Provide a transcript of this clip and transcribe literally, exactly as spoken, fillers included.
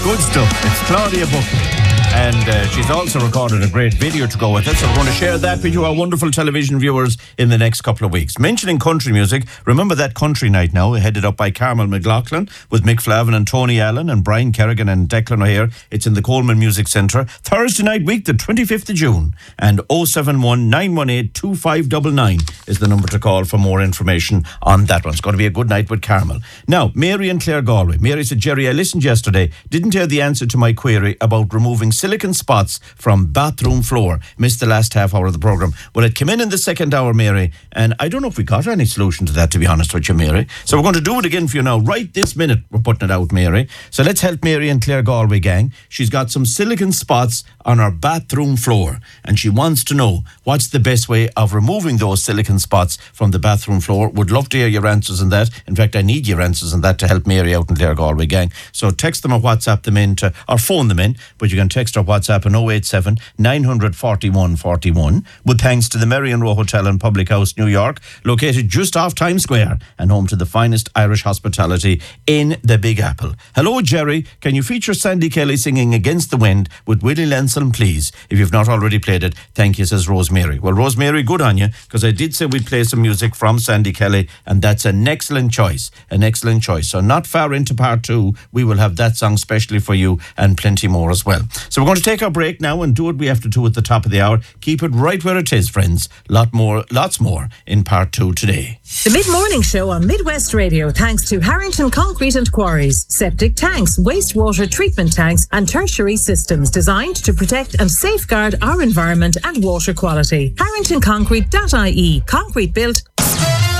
good stuff. It's Claudia Buckley. And uh, she's also recorded a great video to go with it. So we're going to share that with you, our wonderful television viewers, in the next couple of weeks. Mentioning country music, remember that country night now, headed up by Carmel McLaughlin with Mick Flavin and Tony Allen and Brian Kerrigan and Declan O'Hare. It's in the Coleman Music Centre. Thursday night week, the twenty-fifth of June. And oh seven one, nine one eight, two five nine nine is the number to call for more information on that one. It's going to be a good night with Carmel. Now, Mary and Clare Galway. Mary said, Jerry, I listened yesterday, didn't hear the answer to my query about removing silicone spots from bathroom floor. Missed the last half hour of the programme. Well, it came in in the second hour, Mary, and I don't know if we got any solution to that, to be honest with you, Mary. So we're going to do it again for you now. Right this minute, we're putting it out, Mary. So let's help Mary and Clare Galway, gang. She's got some silicone spots on her bathroom floor, and she wants to know what's the best way of removing those silicone spots from the bathroom floor. Would love to hear your answers on that. In fact, I need your answers on that to help Mary out and Clare Galway, gang. So text them or WhatsApp them in to, or phone them in, but you can text or WhatsApp on oh eight seven, nine four one, four one, with thanks to the Merrion Row Hotel and Public House, New York, located just off Times Square and home to the finest Irish hospitality in the Big Apple. Hello, Jerry. Can you feature Sandy Kelly singing Against the Wind with Willie Lenson, please? If you've not already played it, thank you, says Rosemary. Well, Rosemary, good on you, because I did say we'd play some music from Sandy Kelly, and that's an excellent choice. An excellent choice. So not far into part two, we will have that song specially for you and plenty more as well. So we're going to take our break now and do what we have to do at the top of the hour. Keep it right where it is, friends. Lot more, lots more in part two today. The Mid-Morning Show on Midwest Radio, thanks to Harrington Concrete and Quarries. Septic tanks, wastewater treatment tanks and tertiary systems designed to protect and safeguard our environment and water quality. harrington concrete dot I E. Concrete built,